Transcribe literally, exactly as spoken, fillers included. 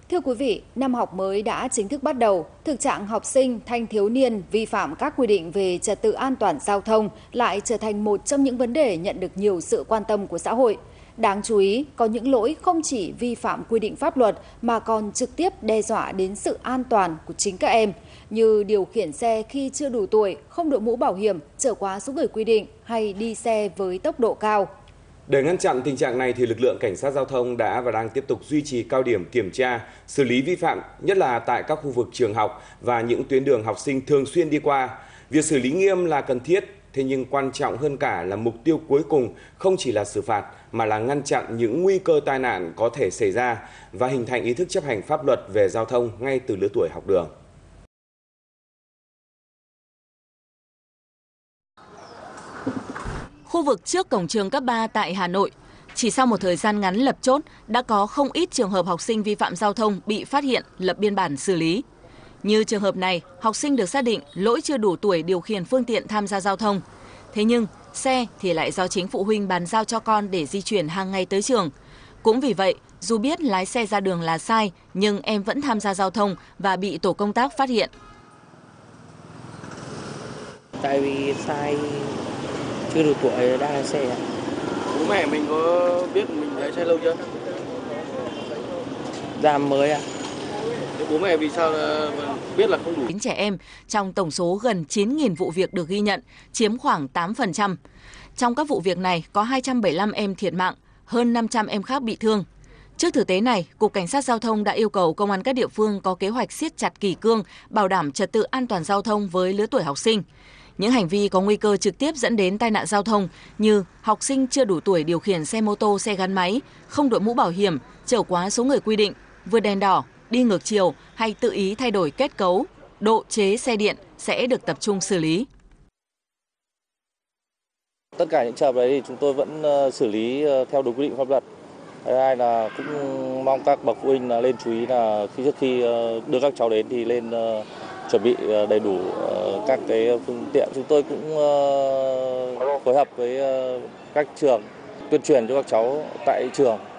Thưa quý vị, năm học mới đã chính thức bắt đầu, thực trạng học sinh, thanh thiếu niên vi phạm các quy định về trật tự an toàn giao thông lại trở thành một trong những vấn đề nhận được nhiều sự quan tâm của xã hội. Đáng chú ý, có những lỗi không chỉ vi phạm quy định pháp luật mà còn trực tiếp đe dọa đến sự an toàn của chính các em, như điều khiển xe khi chưa đủ tuổi, không đội mũ bảo hiểm, trở quá số người quy định hay đi xe với tốc độ cao. Để ngăn chặn tình trạng này thì lực lượng cảnh sát giao thông đã và đang tiếp tục duy trì cao điểm kiểm tra, xử lý vi phạm, nhất là tại các khu vực trường học và những tuyến đường học sinh thường xuyên đi qua. Việc xử lý nghiêm là cần thiết, thế nhưng quan trọng hơn cả là mục tiêu cuối cùng không chỉ là xử phạt mà là ngăn chặn những nguy cơ tai nạn có thể xảy ra và hình thành ý thức chấp hành pháp luật về giao thông ngay từ lứa tuổi học đường. Khu vực trước cổng trường cấp ba tại Hà Nội, chỉ sau một thời gian ngắn lập chốt, đã có không ít trường hợp học sinh vi phạm giao thông bị phát hiện, lập biên bản xử lý. Như trường hợp này, học sinh được xác định lỗi chưa đủ tuổi điều khiển phương tiện tham gia giao thông. Thế nhưng, xe thì lại do chính phụ huynh bàn giao cho con để di chuyển hàng ngày tới trường. Cũng vì vậy, dù biết lái xe ra đường là sai, nhưng em vẫn tham gia giao thông và bị tổ công tác phát hiện. Tại vì sai chưa đủ tuổi đã lái xe. Bố mẹ mình có biết mình lái xe lâu chưa? Dạ mới ạ. Thế bố mẹ vì sao biết là không đủ? Trẻ em trong tổng số gần chín nghìn vụ việc được ghi nhận, chiếm khoảng tám phần trăm. Trong các vụ việc này có hai trăm bảy mươi lăm em thiệt mạng, hơn năm trăm em khác bị thương. Trước thực tế này, Cục Cảnh sát Giao thông đã yêu cầu công an các địa phương có kế hoạch siết chặt kỷ cương, bảo đảm trật tự an toàn giao thông với lứa tuổi học sinh. Những hành vi có nguy cơ trực tiếp dẫn đến tai nạn giao thông như học sinh chưa đủ tuổi điều khiển xe mô tô, xe gắn máy, không đội mũ bảo hiểm, chở quá số người quy định, vượt đèn đỏ, đi ngược chiều hay tự ý thay đổi kết cấu, độ chế xe điện sẽ được tập trung xử lý. Tất cả những trường hợp đấy thì chúng tôi vẫn xử lý theo đúng quy định pháp luật. Thứ hai là cũng mong các bậc phụ huynh là lên chú ý là khi trước khi đưa các cháu đến thì lên chuẩn bị đầy đủ các cái phương tiện. Chúng tôi cũng phối hợp với các trường tuyên truyền cho các cháu tại trường